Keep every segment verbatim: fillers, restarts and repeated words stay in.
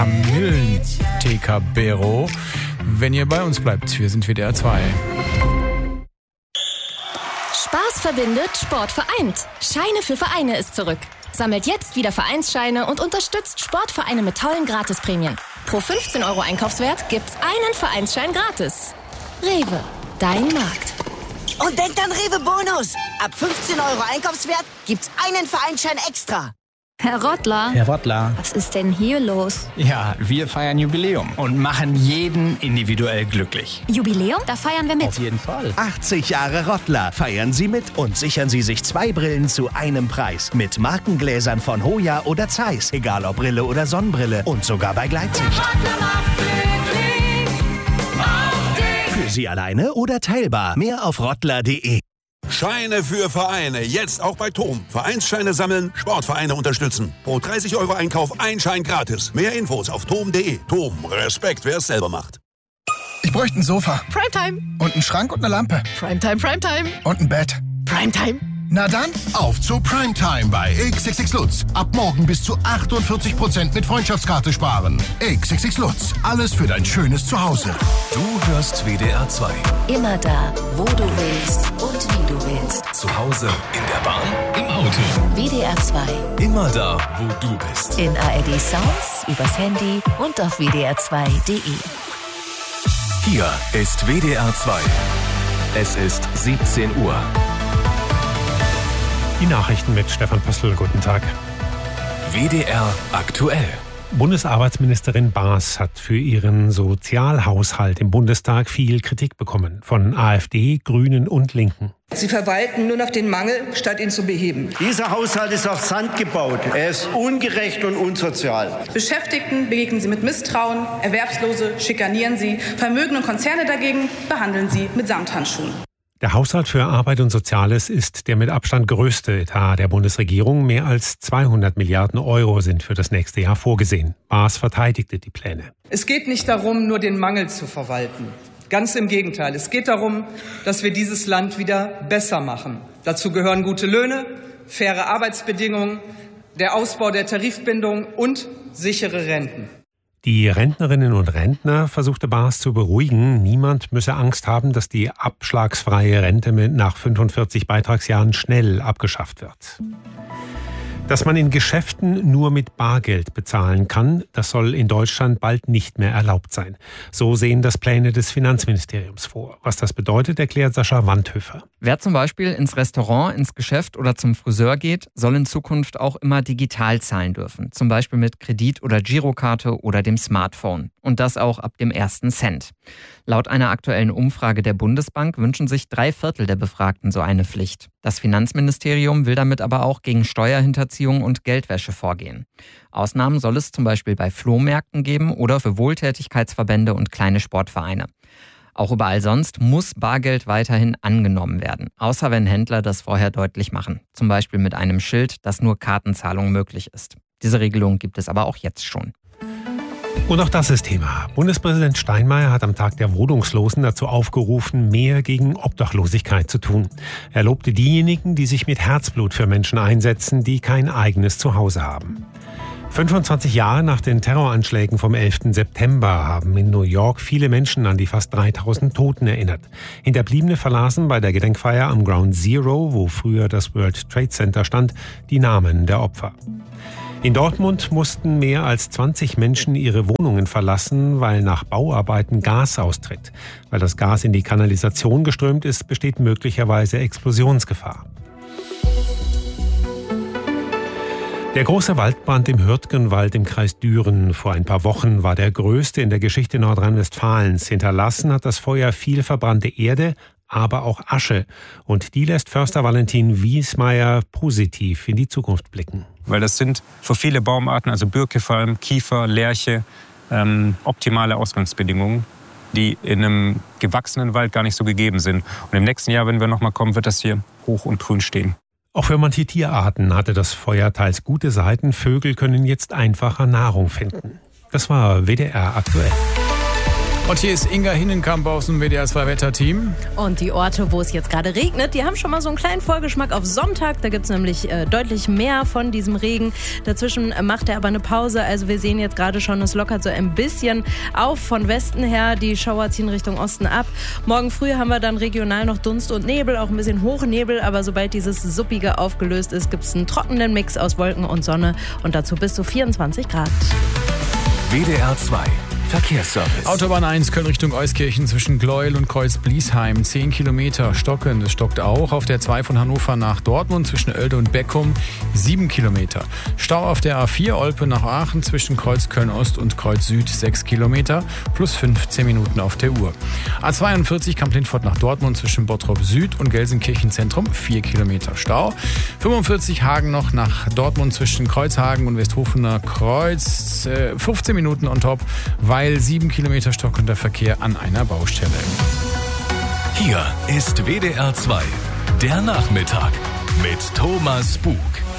Kamillen-Tekabero, wenn ihr bei uns bleibt. Wir sind W D R zwei. Spaß verbindet, Sport vereint. Scheine für Vereine ist zurück. Sammelt jetzt wieder Vereinsscheine und unterstützt Sportvereine mit tollen Gratisprämien. Pro fünfzehn Euro Einkaufswert gibt's einen Vereinsschein gratis. Rewe, dein Markt. Und denkt an Rewe Bonus. Ab fünfzehn Euro Einkaufswert gibt's einen Vereinsschein extra. Herr Rottler. Herr Rottler. Was ist denn hier los? Ja, wir feiern Jubiläum und machen jeden individuell glücklich. Jubiläum? Da feiern wir mit. Auf jeden Fall. achtzig Jahre Rottler. Feiern Sie mit und sichern Sie sich zwei Brillen zu einem Preis. Mit Markengläsern von Hoya oder Zeiss. Egal ob Brille oder Sonnenbrille. Und sogar bei Gleitsicht. Für Sie alleine oder teilbar. Mehr auf rottler punkt de. Scheine für Vereine, jetzt auch bei T O M. Vereinsscheine sammeln, Sportvereine unterstützen. Pro dreißig Euro Einkauf ein Schein gratis. Mehr Infos auf tom punkt de. T O M, Respekt, wer es selber macht. Ich bräuchte ein Sofa. Primetime. Und einen Schrank und eine Lampe. Primetime, Primetime. Und ein Bett. Primetime. Na dann, auf zu Primetime bei X X X Lutz. Ab morgen bis zu achtundvierzig Prozent mit Freundschaftskarte sparen. X X X Lutz, alles für dein schönes Zuhause. Du hörst W D R zwei. Immer da, wo du willst und wie du willst. Zu Hause, in der Bahn, im Auto. W D R zwei. Immer da, wo du bist. In A R D Sounds, übers Handy und auf w d r zwei punkt de. Hier ist W D R zwei. Es ist siebzehn Uhr. Die Nachrichten mit Stefan Pössl. Guten Tag. W D R aktuell. Bundesarbeitsministerin Baas hat für ihren Sozialhaushalt im Bundestag viel Kritik bekommen. Von AfD, Grünen und Linken. Sie verwalten nur noch den Mangel, statt ihn zu beheben. Dieser Haushalt ist auf Sand gebaut. Er ist ungerecht und unsozial. Beschäftigten begegnen Sie mit Misstrauen, Erwerbslose schikanieren Sie, Vermögen und Konzerne dagegen behandeln Sie mit Samthandschuhen. Der Haushalt für Arbeit und Soziales ist der mit Abstand größte Etat der Bundesregierung. Mehr als zweihundert Milliarden Euro sind für das nächste Jahr vorgesehen. Baas verteidigte die Pläne. Es geht nicht darum, nur den Mangel zu verwalten. Ganz im Gegenteil. Es geht darum, dass wir dieses Land wieder besser machen. Dazu gehören gute Löhne, faire Arbeitsbedingungen, der Ausbau der Tarifbindung und sichere Renten. Die Rentnerinnen und Rentner versuchte Baas zu beruhigen. Niemand müsse Angst haben, dass die abschlagsfreie Rente nach fünfundvierzig Beitragsjahren schnell abgeschafft wird. Dass man in Geschäften nur mit Bargeld bezahlen kann, das soll in Deutschland bald nicht mehr erlaubt sein. So sehen das Pläne des Finanzministeriums vor. Was das bedeutet, erklärt Sascha Wandhöfer. Wer zum Beispiel ins Restaurant, ins Geschäft oder zum Friseur geht, soll in Zukunft auch immer digital zahlen dürfen. Zum Beispiel mit Kredit- oder Girokarte oder dem Smartphone. Und das auch ab dem ersten Cent. Laut einer aktuellen Umfrage der Bundesbank wünschen sich drei Viertel der Befragten so eine Pflicht. Das Finanzministerium will damit aber auch gegen Steuerhinterziehung und Geldwäsche vorgehen. Ausnahmen soll es zum Beispiel bei Flohmärkten geben oder für Wohltätigkeitsverbände und kleine Sportvereine. Auch überall sonst muss Bargeld weiterhin angenommen werden, außer wenn Händler das vorher deutlich machen. Zum Beispiel mit einem Schild, dass nur Kartenzahlung möglich ist. Diese Regelung gibt es aber auch jetzt schon. Und auch das ist Thema. Bundespräsident Steinmeier hat am Tag der Wohnungslosen dazu aufgerufen, mehr gegen Obdachlosigkeit zu tun. Er lobte diejenigen, die sich mit Herzblut für Menschen einsetzen, die kein eigenes Zuhause haben. fünfundzwanzig Jahre nach den Terroranschlägen vom elften September haben in New York viele Menschen an die fast dreitausend Toten erinnert. Hinterbliebene verlasen bei der Gedenkfeier am Ground Zero, wo früher das World Trade Center stand, die Namen der Opfer. In Dortmund mussten mehr als zwanzig Menschen ihre Wohnungen verlassen, weil nach Bauarbeiten Gas austritt. Weil das Gas in die Kanalisation geströmt ist, besteht möglicherweise Explosionsgefahr. Der große Waldbrand im Hürtgenwald im Kreis Düren vor ein paar Wochen war der größte in der Geschichte Nordrhein-Westfalens. Hinterlassen hat das Feuer viel verbrannte Erde, aber auch Asche. Und die lässt Förster Valentin Wiesmeier positiv in die Zukunft blicken. Weil das sind für viele Baumarten, also Birke vor allem, Kiefer, Lärche, ähm, optimale Ausgangsbedingungen, die in einem gewachsenen Wald gar nicht so gegeben sind. Und im nächsten Jahr, wenn wir nochmal kommen, wird das hier hoch und grün stehen. Auch für manche Tierarten hatte das Feuer teils gute Seiten. Vögel können jetzt einfacher Nahrung finden. Das war W D R aktuell. Und hier ist Inga Hinnenkamp aus dem W D R zwei Wetterteam. Und die Orte, wo es jetzt gerade regnet, die haben schon mal so einen kleinen Vorgeschmack auf Sonntag. Da gibt es nämlich äh, deutlich mehr von diesem Regen. Dazwischen äh, macht er aber eine Pause. Also wir sehen jetzt gerade schon, es lockert so ein bisschen auf von Westen her. Die Schauer ziehen Richtung Osten ab. Morgen früh haben wir dann regional noch Dunst und Nebel, auch ein bisschen Hochnebel. Aber sobald dieses Suppige aufgelöst ist, gibt es einen trockenen Mix aus Wolken und Sonne. Und dazu bis zu vierundzwanzig Grad. W D R zwei Verkehrsservice. Autobahn eins, Köln Richtung Euskirchen zwischen Gleuel und Kreuz-Bliesheim. zehn Kilometer stocken. Es stockt auch auf der zwei von Hannover nach Dortmund zwischen Oelde und Beckum. sieben Kilometer. Stau auf der A vier Olpe nach Aachen zwischen Kreuz Köln-Ost und Kreuz Süd. sechs Kilometer plus fünfzehn Minuten auf der Uhr. A zweiundvierzig Kamp-Lindfort nach Dortmund zwischen Bottrop Süd und Gelsenkirchen Zentrum. vier Kilometer Stau. fünfundvierzig Hagen noch nach Dortmund zwischen Kreuzhagen und Westhofener Kreuz. Äh, fünfzehn Minuten on top, weil sieben Kilometer stockender Verkehr an einer Baustelle. Hier ist W D R zwei, der Nachmittag mit Thomas Bug.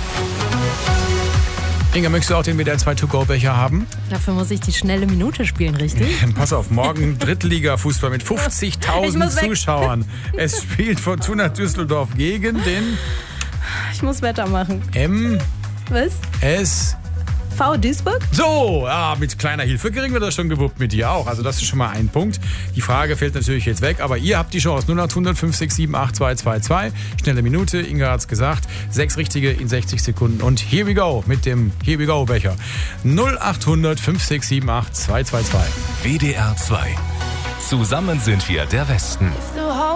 Inga, möchtest du auch den W D R zwei To-Go-Becher haben? Dafür muss ich die schnelle Minute spielen, richtig? Pass auf, morgen Drittliga-Fußball mit fünfzigtausend Zuschauern. Es spielt Fortuna Düsseldorf gegen den... Ich muss Wetter machen. M... Was? S... V Duisburg? So, ja, mit kleiner Hilfe kriegen wir das schon gewuppt mit dir auch. Also das ist schon mal ein Punkt. Die Frage fällt natürlich jetzt weg, aber ihr habt die Chance. null acht hundert fünf sechs sieben acht zwei zwei zwei. Schnelle Minute, Inga hat's gesagt. Sechs richtige in sechzig Sekunden. Und here we go mit dem Here we go Becher. null acht hundert fünf sechs sieben acht zwei zwei zwei. W D R zwei. Zusammen sind wir der Westen.